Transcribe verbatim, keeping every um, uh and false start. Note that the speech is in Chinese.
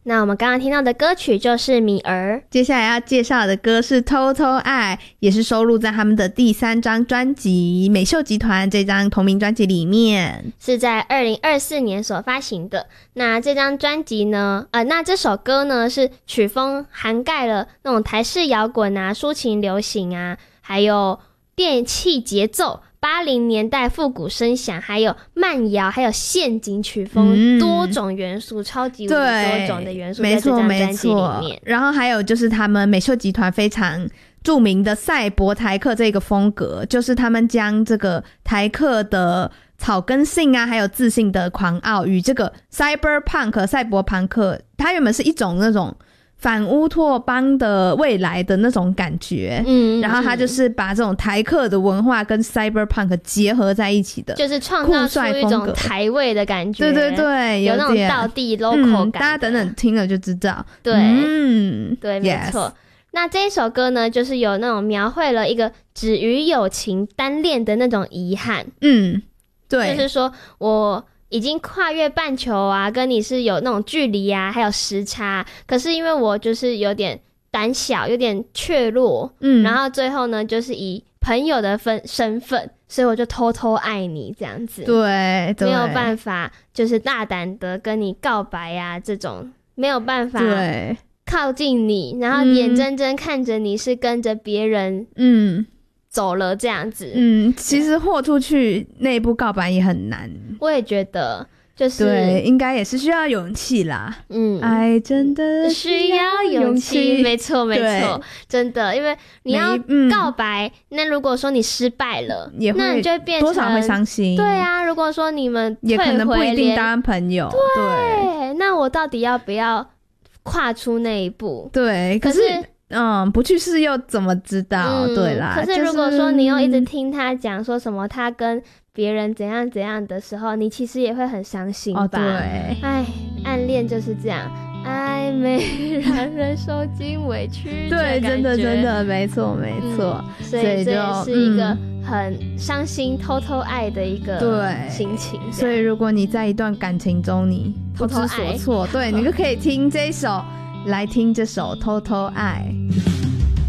那我们刚刚听到的歌曲就是米儿， 接下来要介绍的歌是偷偷爱，也是收录在他们的第三张专辑美秀集团这张同名专辑里面， 是在二零二四年所发行的。那这张专辑呢呃，那这首歌呢是曲风涵盖了那种台式摇滚啊、抒情流行啊，还有电气节奏、八零年代复古声响，还有慢摇，还有陷阱曲风、嗯、多种元素，超级无敌多种的元素在这张专辑里面。 然后还有就是他们美秀集团非常著名的赛博台客这个风格，就是他们将这个台客的草根性啊还有自信的狂傲与这个 cyberpunk 赛博朋克，它原本是一种那种反乌托邦的未来的那种感觉，嗯，然后他就是把这种台客的文化跟 cyberpunk 结合在一起的， 就是创造出一种台味的感觉， 对对对， 有那种道地 local 感、嗯、 大家等等听了就知道， 对， 嗯， 对，没错。Yes。那这一首歌呢，就是有那种描绘了一个只于友情单恋的那种遗憾， 嗯，对， 就是说我已经跨越半球啊，跟你是有那种距离啊，还有时差，可是因为我就是有点胆小，有点怯弱，嗯，然后最后呢，就是以朋友的分身份，所以我就偷偷爱你这样子， 对，对， 没有办法，就是大胆的跟你告白啊，这种没有办法， 对。 靠近你，然后眼睁睁看着你是跟着别人嗯走了这样子， 嗯，其实豁出去那一步告白也很难， 我也觉得，就是对，应该也是需要勇气啦，嗯，爱真的需要勇气，没错没错，真的，因为你要告白，嗯、那如果说你失败了， 也会那你就会变成多少会伤心， 对啊，如果说你们也可能不一定当朋友， 对，对，那我到底要不要跨出那一步？ 对，可是嗯，不去试又怎么知道、嗯、对啦， 可是如果说你又一直听他讲说什么他跟别人怎样怎样的时候，你其实也会很伤心吧、哦、对，哎，暗恋就是这样，暧昧让人受尽委屈， 对，真的真的没错没错、 嗯、所以这也是一个很伤心、嗯、偷偷爱的一个心情。 所以如果你在一段感情中你不知所措，对，你就可以听这一首来听这首偷偷爱。